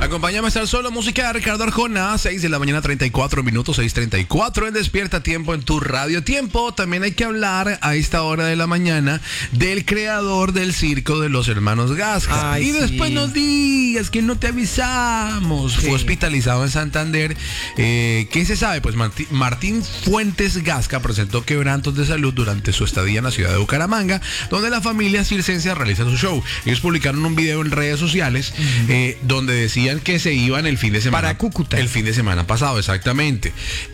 Acompáñame a estar solo, música de Ricardo Arjona, 6 de la mañana 34 minutos, 6:34 en Despierta Tiempo en tu radio Tiempo. También hay que hablar a esta hora de la mañana del creador del circo de los hermanos Gasca. Ay, y después sí. nos digas que no te avisamos. Sí. Fue hospitalizado en Santander. ¿Qué se sabe? Pues Martín Fuentes Gasca presentó quebrantos de salud durante su estadía en la ciudad de Bucaramanga, donde la familia circense realiza su show. Ellos publicaron un video en redes sociales donde decían que se iban el fin de semana. Para Cúcuta. El fin de semana pasado, exactamente.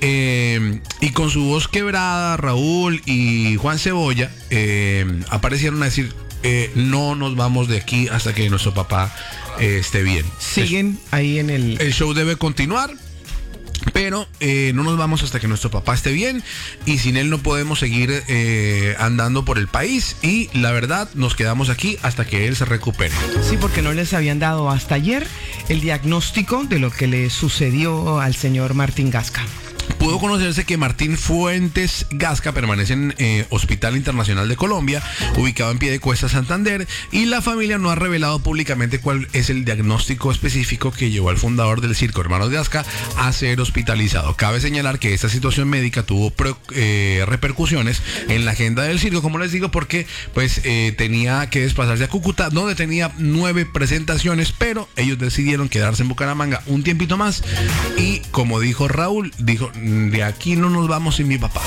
Y con su voz quebrada, Raúl y Juan Cebolla aparecieron a decir, no nos vamos de aquí hasta que nuestro papá esté bien. Siguen ahí en el... El show debe continuar, pero no nos vamos hasta que nuestro papá esté bien, y sin él no podemos seguir andando por el país, y la verdad nos quedamos aquí hasta que él se recupere. Sí, porque no les habían dado hasta ayer el diagnóstico de lo que le sucedió al señor Martín Gasca. Pudo conocerse que Martín Fuentes Gasca permanece en Hospital Internacional de Colombia, ubicado en Piedecuesta, Santander, y la familia no ha revelado públicamente cuál es el diagnóstico específico que llevó al fundador del circo Hermanos Gasca a ser hospitalizado. Cabe señalar que esta situación médica tuvo repercusiones en la agenda del circo, como les digo, porque pues tenía que desplazarse a Cúcuta, donde tenía 9 presentaciones, pero ellos decidieron quedarse en Bucaramanga un tiempito más, y como dijo Raúl, dijo, de aquí no nos vamos sin mi papá.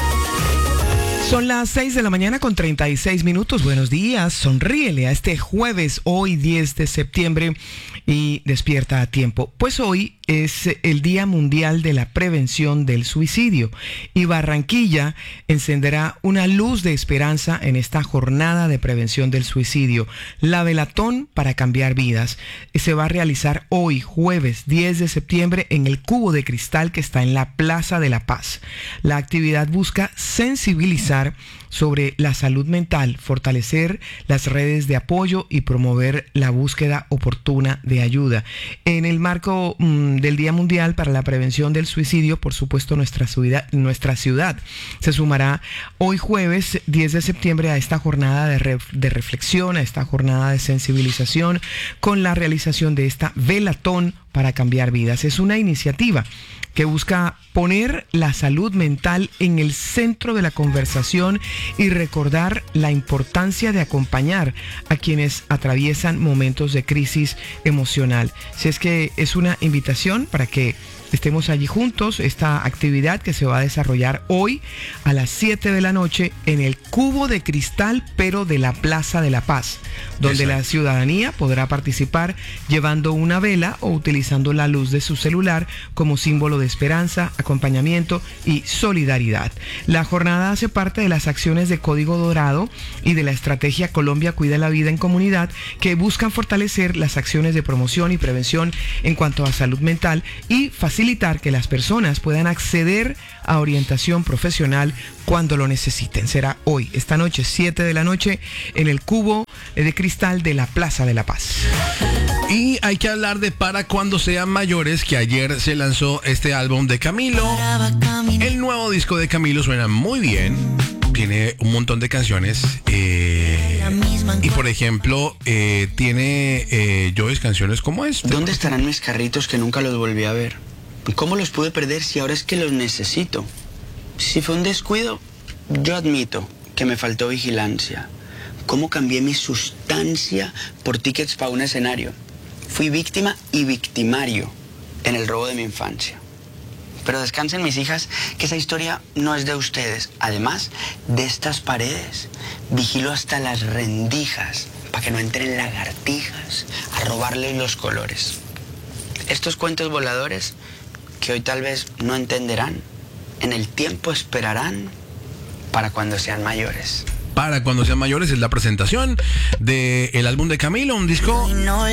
Son las 6 de la mañana con 36 minutos. Buenos días, sonríele a este jueves, hoy 10 de septiembre, y despierta a tiempo. Pues hoy es el Día Mundial de la Prevención del Suicidio, y Barranquilla encenderá una luz de esperanza en esta jornada de prevención del suicidio. La velatón para cambiar vidas se va a realizar hoy, jueves 10 de septiembre, en el Cubo de Cristal que está en la Plaza de la Paz. La actividad busca sensibilizar sobre la salud mental, fortalecer las redes de apoyo y promover la búsqueda oportuna de ayuda. En el marco del Día Mundial para la Prevención del Suicidio, por supuesto, nuestra ciudad se sumará hoy jueves 10 de septiembre a esta jornada de reflexión, a esta jornada de sensibilización, con la realización de esta velatón para cambiar vidas. Es una iniciativa que busca poner la salud mental en el centro de la conversación y recordar la importancia de acompañar a quienes atraviesan momentos de crisis emocional. Si es que es una invitación para que estemos allí juntos, esta actividad que se va a desarrollar hoy a las 7 de la noche en el Cubo de Cristal, pero de la Plaza de la Paz, donde Exacto. la ciudadanía podrá participar llevando una vela o utilizando la luz de su celular como símbolo de esperanza, acompañamiento y solidaridad. La jornada hace parte de las acciones de Código Dorado y de la estrategia Colombia Cuida la Vida en Comunidad, que buscan fortalecer las acciones de promoción y prevención en cuanto a salud mental y facilitar que las personas puedan acceder a orientación profesional cuando lo necesiten. Será hoy, esta noche, 7 de la noche, en el Cubo de Cristal de la Plaza de la Paz. Y hay que hablar de Para Cuando Sean Mayores, que ayer se lanzó este álbum de Camilo. El nuevo disco de Camilo suena muy bien, tiene un montón de canciones, y por ejemplo tiene Joyce canciones como esta. ¿Dónde estarán mis carritos que nunca los volví a ver? ¿Cómo los pude perder si ahora es que los necesito? Si fue un descuido, yo admito que me faltó vigilancia. ¿Cómo cambié mi sustancia por tickets para un escenario? Fui víctima y victimario en el robo de mi infancia. Pero descansen mis hijas, que esa historia no es de ustedes. Además de estas paredes, vigilo hasta las rendijas para que no entren lagartijas a robarles los colores. Estos cuentos voladores que hoy tal vez no entenderán, en el tiempo esperarán para cuando sean mayores. Para Cuando Sean Mayores es la presentación del álbum de Camilo, un disco